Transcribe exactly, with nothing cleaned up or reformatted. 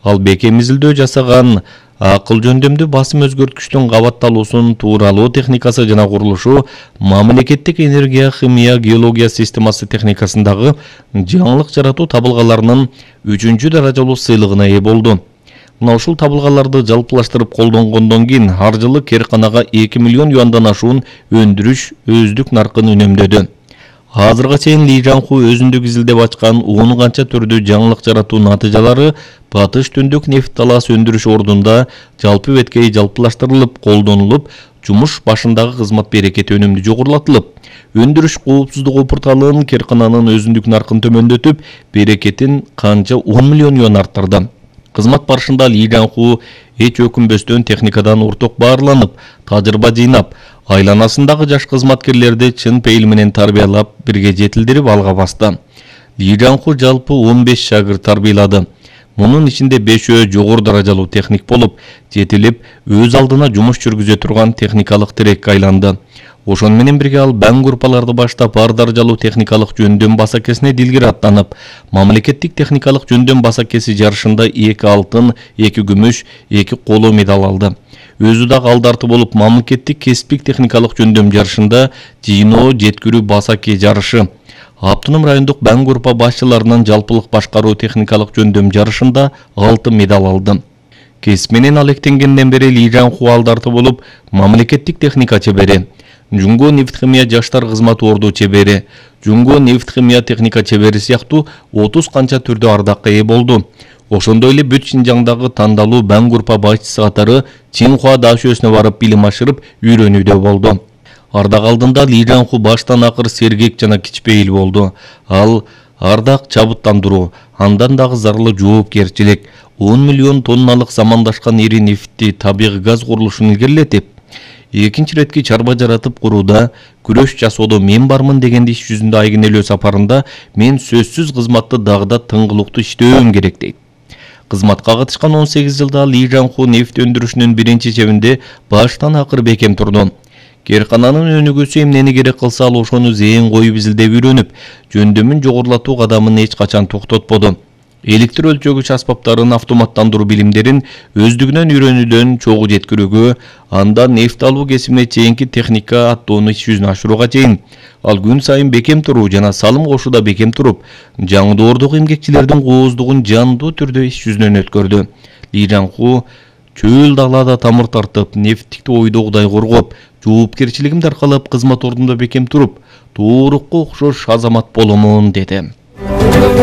Ал бекем изилдөө жасаган акыл жөндөмдүү басым өзгөрткүчтүн кабатталуусун тууралуу техникасы жана курулушу мамлекеттик энергия, химия, геология системасы техникасындагы жаңылык жаратуу табылгаларынын үчүнчү даражалуу сыйлыгына ээ болду. Мына ушул табылгаларды жалпылаштырып колдонгондон кийин ар жылы Керканага эки миллион юандан ашуун өндүрүш өздүк наркын үнөмдөдү. Азырга чейин Ли Жаңху өзүндүк изилдеп ачкан он канча түрдүү жаңылык жаратуу натыйжалары Батыш Түндүк нефт талаасы өндүрүш ордунда жалпы беткей жалпылаштырылып, колдонулуп, жумуш башындагы кызмат берекети өнүмдүү жогорулатылып, өндүрүш коопсуздугу порталынын Керкананын өзүндүк наркын төмөндөтүп, берекетин канча он миллион юан арттырды. Кызмат барышында Ли Жаңху эч өкүнбөстөн техникадан уртук баарланып, тажрыйба жыйнап, айланасындагы жаш кызматкерлерди чын пейил менен тарбиялап, бирге жетилдирип алга басты. Ли Жаңху жалпы он беш шагырт тарбиялады. Мунун ичинде бешөө жогору даражалуу техник болуп, жетилип, өз алдына жумуш жүргүзө турган техникалык тирекке айланды. Ошон менен бирге ал баң группаларды баштап, ар даражалуу техникалык жөндөм басакесине дилгири аттанып, мамлекеттик техникалык жөндөм басакеси жарышында эки алтын, эки күмүш, эки коло медаль алды. Өзү дагы алдарты болуп, мамлекеттик кесиптик техникалык жөндөм жарышында жыйноо жеткирүү басаке жарышы, Автоном райондук баң группа башчыларынын жалпылык башкаруу техникалык жөндөм жарышында алтын медаль алды. Кесип менен алектенгенден бери Ли Жаңху алдарты болуп, мамлекеттик техника чебери, Жунго нефтхимия жаштар кызмат орду чебери, Жунго нефтхимия техника чебери сыяктуу отуз канча түрдө ардакка ээ болду. Ошондой эле бүт Шинжаңдагы тандалуу баң группа башчысы катары Чинхуа дашөөсүнө барып билим ашырып, үйрөнүүдө болду. Ардак алдында Ли Жаңху баштан акыр сергек жана кичпейил болду. Ал ардак чабыттандыруу, андан дагы зарылы жоопкерчилик, он миллион тонналык замандашкан ири нефтти табигый газ курулушун илгерилетип, экинчи иретки чарба жаратып курууда күрөш жасоодо мен бармын дегенди иш жүзүндө айгинелөө сапарында мен сөзсүз кызматты дагы да тыңгылыктуу иштөөм керек дейт. Кызматка катышкан он сегиз жылда Ли Жаңху нефть өндүрүшүнүн биринчи чебинде баштан акыр бекем турду. Керкананын өнүгүүсү эмнени керек кылса ал ошону зээн коюп изилдеп үйрөнүп, жөндөмүн жогорулатуу кадамын эч качан токтотподу. Электр өлчөгүч аспаптарын автоматтандыруу билимдерин өздүгүнөн үйрөнүүдөн чогуу жеткирүүгө, анда нефть алуу кесибине чейинки техника аттоону иш жүзүнө ашырууга чейин ал күн сайын бекем туруу жана салым кошууда бекем туруп, жаңдоордук эмгекчилердин кооздугун жандуу түрдө иш жүзүнөн өткөрдү. Ли Жаңху чөл далада тамыр тартып, нефттикти ойдогудай коргоп, жоопкерчилигимди аркалап кызмат ордунда бекем туруп, туурукка окшош азамат боломун деди.